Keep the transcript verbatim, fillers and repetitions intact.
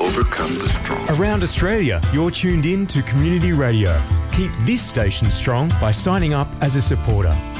overcome the strong. Around Australia, you're tuned in to Community Radio. Keep this station strong by signing up as a supporter.